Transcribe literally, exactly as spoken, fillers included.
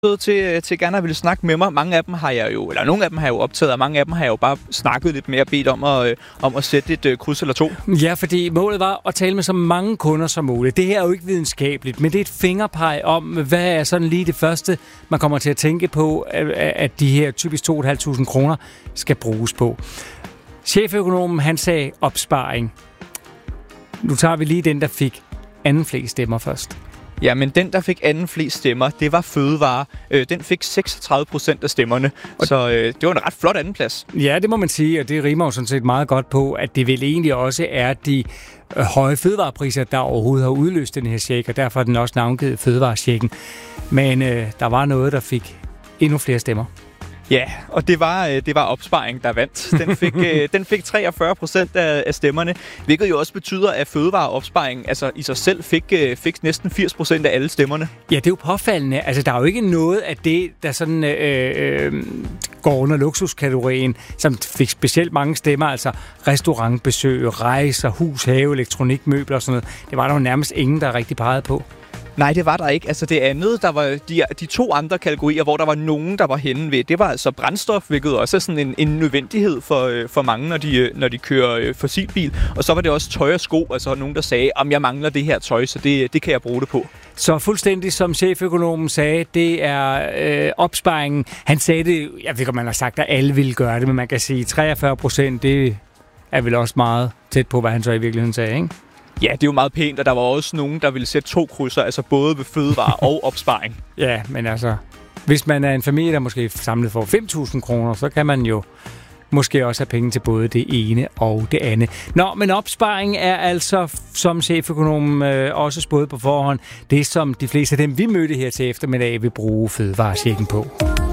til, til gerne at ville snakke med mig. Mange af dem har jeg jo, eller nogle af dem har jeg jo optaget, og mange af dem har jeg jo bare snakket lidt mere og bedt om at, om at sætte et uh, kryds eller to. Ja, fordi målet var at tale med så mange kunder som muligt. Det her er jo ikke videnskabeligt, men det er et fingerpeg om, hvad er sådan lige det første, man kommer til at tænke på, at de her typisk to tusind fem hundrede kroner skal bruges på. Cheføkonomen, han sagde opsparing. Nu tager vi lige den, der fik anden flest stemmer først. Ja, men den, der fik anden flest stemmer, det var fødevare. Øh, den fik seksogtredive procent af stemmerne, så øh, det var en ret flot andenplads. Ja, det må man sige, og det rimer jo sådan set meget godt på, at det vel egentlig også er de øh, høje fødevarepriser, der overhovedet har udløst den her check, og derfor er den også navngivet fødevarechecken. Men øh, der var noget, der fik endnu flere stemmer. Ja, og det var, det var opsparing, der vandt. Den fik, den fik treogfyrre procent af, af stemmerne, hvilket jo også betyder, at fødevareopsparing altså i sig selv fik, fik næsten firs procent af alle stemmerne. Ja, det er jo påfaldende. Altså, der er jo ikke noget af det, der sådan øh, øh, går under luksuskategorien, som fik specielt mange stemmer, altså restaurantbesøg, rejser, hus, have, elektronik, møbler og sådan noget. Det var der jo nærmest ingen, der rigtig pegede på. Nej, det var der ikke. Altså det andet, der var de, de to andre kategorier, hvor der var nogen, der var henne ved, det var altså brændstof, hvilket også er sådan en, en nødvendighed for, for mange, når de, når de kører fossilbil. Og så var det også tøj og sko, altså nogen, der sagde, om jeg mangler det her tøj, så det, det kan jeg bruge det på. Så fuldstændig som cheføkonomen sagde, det er øh, opsparingen. Han sagde det, jeg ved ikke, om man har sagt, at alle ville gøre det, men man kan sige treogfyrre procent, det er vel også meget tæt på, hvad han så i virkeligheden sagde, ikke? Ja, det er jo meget pænt, og der var også nogen, der ville sætte to krydser, altså både ved fødevare og opsparing. Ja, men altså, hvis man er en familie, der måske samlet får fem tusind kroner, så kan man jo måske også have penge til både det ene og det andet. Nå, men opsparing er altså, som cheføkonomen øh, også spået på forhånd, det som de fleste af dem, vi mødte her til eftermiddag, vil bruge fødevarechecken på.